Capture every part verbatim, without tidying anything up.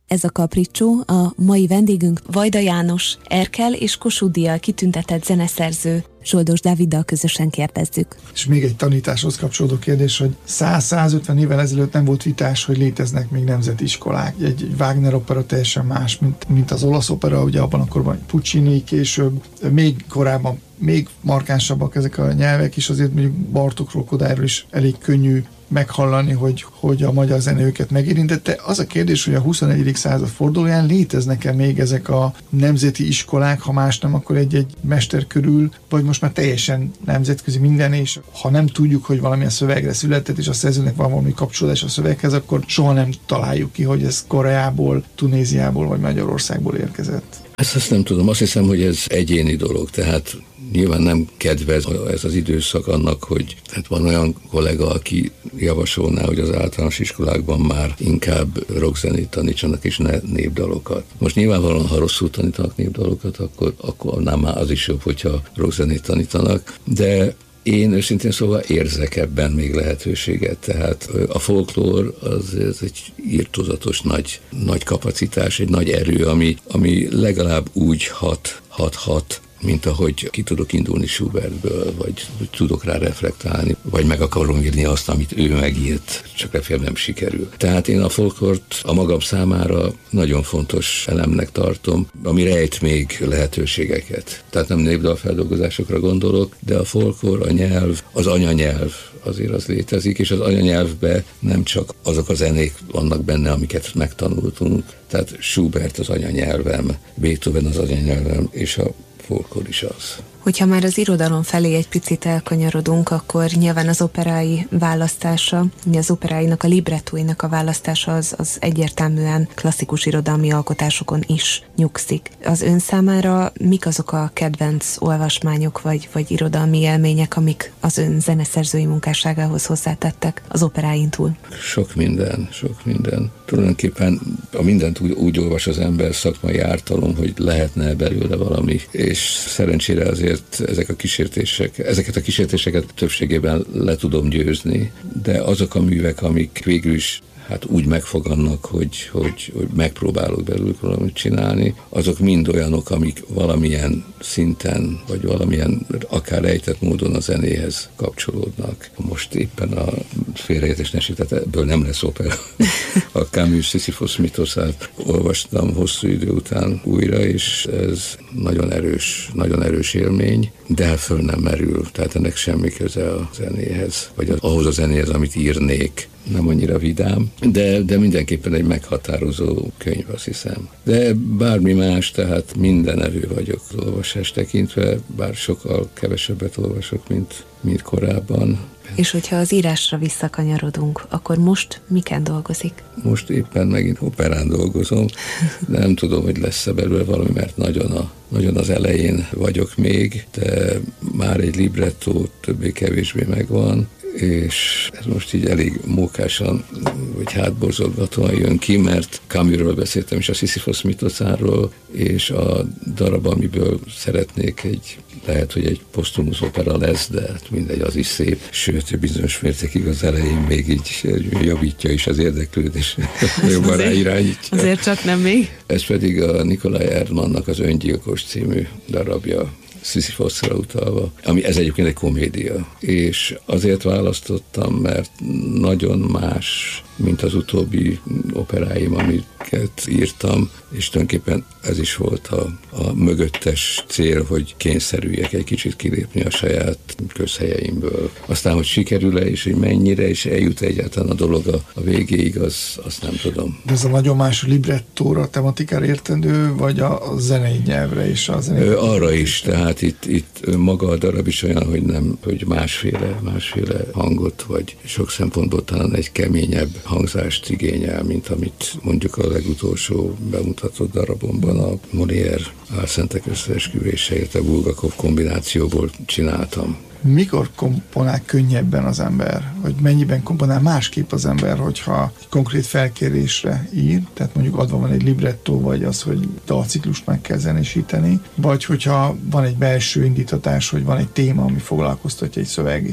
Ez a Kapricsó, a mai vendégünk Vajda János, Erkel és Kossuth díjjal kitüntetett zeneszerző. Zsoldos Dáviddal közösen kérdezzük. És még egy tanításhoz kapcsolódó kérdés, hogy száz-százötven évvel ezelőtt nem volt vitás, hogy léteznek még nemzeti iskolák. Egy, egy Wagner opera teljesen más, mint, mint az olasz opera, ugye abban a korban Puccini, később, még korábban még markánsabbak ezek a nyelvek, és azért mondjuk Bartókról, Kodályról is elég könnyű meghallani, hogy, hogy a magyar zene őket megérintette. Az a kérdés, hogy a huszonegyedik század fordulóján léteznek-e még ezek a nemzeti iskolák, ha más nem, akkor egy-egy mester körül, vagy most már teljesen nemzetközi minden, és ha nem tudjuk, hogy valamilyen szövegre született, és a szerzőnek van valami kapcsolódás a szöveghez, akkor soha nem találjuk ki, hogy ez Koreából, Tunéziából vagy Magyarországból érkezett. Ezt azt nem tudom, azt hiszem, hogy ez egyéni dolog, tehát nyilván nem kedvez ez az időszak annak, hogy tehát van olyan kollega, aki javasolná, hogy az általános iskolákban már inkább rockzenét tanítsanak és ne népdalokat. Most nyilvánvalóan, ha rosszul tanítanak népdalokat, akkor, akkor nem már az is jobb, hogyha rockzenét tanítanak, de én őszintén szóval érzek ebben még lehetőséget, tehát a folklór az, az egy irtózatos nagy, nagy kapacitás, egy nagy erő, ami, ami legalább úgy hat, hat, hat, mint ahogy ki tudok indulni Schubertből, vagy tudok rá reflektálni, vagy meg akarom írni azt, amit ő megírt, csak remélem nem sikerül. Tehát én a folklort a magam számára nagyon fontos elemnek tartom, ami rejt még lehetőségeket. Tehát nem népdalfeldolgozásokra gondolok, de a folklor, a nyelv, az anyanyelv, azért az létezik, és az anyanyelvben nem csak azok a zenék vannak benne, amiket megtanultunk, tehát Schubert az anyanyelvem, Beethoven az anyanyelvem, és a folklór is az. Hogyha már az irodalom felé egy picit elkanyarodunk, akkor nyilván az operái választása, az operáinak, a librettóinak a választása az, az egyértelműen klasszikus irodalmi alkotásokon is nyugszik. Az ön számára mik azok a kedvenc olvasmányok vagy, vagy irodalmi élmények, amik az ön zeneszerzői munkásságához hozzátettek az operáin túl? Sok minden, sok minden. Tulajdonképpen a mindent úgy, úgy olvas az ember szakmai ártalom, hogy lehetne belőle valami, és szerencsére azért ezek a kísértések, ezeket a kísértéseket többségében le tudom győzni, de azok a művek, amik végül is hát úgy megfogannak, hogy, hogy, hogy megpróbálok belőlük valamit csinálni, azok mind olyanok, amik valamilyen szinten, vagy valamilyen akár rejtett módon a zenéhez kapcsolódnak. Most éppen a félreértés ne esik, tehát ebből nem lesz opera. A Camus Sisyphos mitoszát olvastam hosszú idő után újra, és ez nagyon erős, nagyon erős élmény, de föl nem merül, tehát ennek semmi köze a zenéhez, vagy az, ahhoz a zenéhez, amit írnék. Nem annyira vidám, de, de mindenképpen egy meghatározó könyv, azt hiszem. De bármi más, tehát minden erő vagyok az olvasás tekintve, bár sokkal kevesebbet olvasok, mint, mint korábban. És hogyha az írásra visszakanyarodunk, akkor most miken dolgozik? Most éppen megint operán dolgozom, de nem tudom, hogy lesz-e belőle valami, mert nagyon, a, nagyon az elején vagyok még, de már egy librettó többé-kevésbé megvan, és ez most így elég mókásan, vagy hátborzolgatóan jön ki, mert Camusról beszéltem, és a Sisyphos mitoszáról, és a darab, amiből szeretnék egy, lehet, hogy egy posztumusz opera lesz, de hát mindegy, az is szép, sőt, bizonyos mértékig az elején még így javítja is az érdeklődés, jobban ráirányítja. Azért csak nem még. Ez pedig a Nikolaj Erdmannnak az Öngyilkos című darabja, Sisyphosra utalva, ami ez egyébként egy komédia. És azért választottam, mert nagyon más, mint az utóbbi operáim, amiket írtam, és tulajdonképpen ez is volt a, a mögöttes cél, hogy kényszerüljek egy kicsit kilépni a saját közhelyeimből. Aztán, hogy sikerül-e, és hogy mennyire, és eljut egyáltalán a dolog a, a végéig, az, azt nem tudom. De ez a nagyon más librettóra, tematikára értendő, vagy a, a zenei nyelvre is? A zenei Ö, arra is, tehát itt, itt maga a darab is olyan, hogy nem, hogy másféle, másféle hangot, vagy sok szempontból talán egy keményebb hangzást igényel, mint amit mondjuk a legutolsó bemutatott darabomban a Molière álszentek összeesküvéseért a Bulgakov kombinációból csináltam. Mikor komponál könnyebben az ember? Vagy mennyiben komponál másképp az ember, hogyha egy konkrét felkérésre ír, tehát mondjuk adva van egy librettó, vagy az, hogy dalciklust meg kell zenésíteni, vagy hogyha van egy belső indítatás, hogy van egy téma, ami foglalkoztatja egy szöveg, és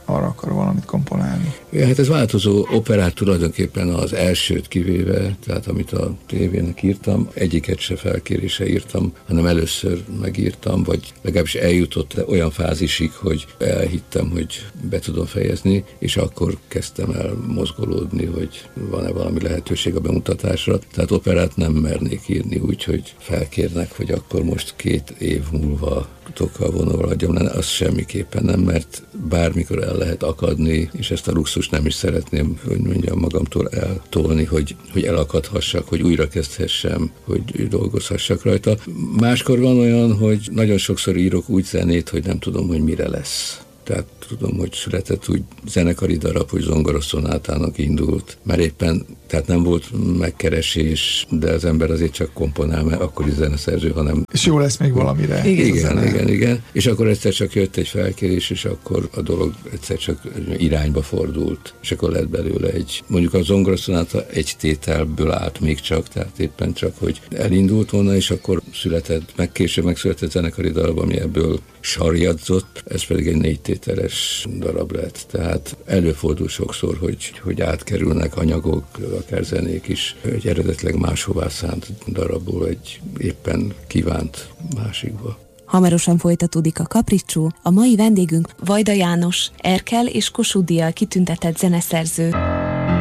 arra akar valamit komponálni. Ja, hát ez változó. Operát tulajdonképpen az elsőt kivéve, tehát amit a tévének írtam, egyiket se felkérése írtam, hanem először megírtam, vagy legalábbis eljutott olyan fázisig, hogy elhittem, hogy be tudom fejezni, és akkor kezdtem el mozgolódni, hogy van-e valami lehetőség a bemutatásra. Tehát operát nem mernék írni úgy, hogy felkérnek, hogy akkor most két év múlva tokkal vonóval adjam, az semmiképpen nem, mert bármikor el lehet akadni, és ezt a luxus nem is szeretném, hogy mondjam, magamtól eltolni, hogy, hogy elakadhassak, hogy újra kezdhessem, hogy dolgozhassak rajta. Máskor van olyan, hogy nagyon sokszor írok úgy zenét, hogy nem tudom, hogy mire lesz. Tehát tudom, hogy született úgy zenekari darab, hogy zongoraszonátának indult, mert éppen, tehát nem volt megkeresés, de az ember azért csak komponál, mert akkor is zeneszerző, hanem... És jó lesz még valamire. Igen, igen, igen, igen. És akkor egyszer csak jött egy felkérés, és akkor a dolog egyszer csak irányba fordult, és akkor lett belőle egy, mondjuk a zongoraszonáta egy tételből állt még csak, tehát éppen csak, hogy elindult volna, és akkor született, meg később megszületett zenekari darab, ami ebből sarjadzott, ez pedig egy négy tételes darab lett. Tehát előfordul sokszor, hogy, hogy átkerülnek anyagok, akár zenék is, egy eredetleg máshová szánt darabból egy éppen kívánt másikba. Hamarosan folytatódik a Kapricsó, a mai vendégünk Vajda János, Erkel és Kossuth díjjal kitüntetett zeneszerző.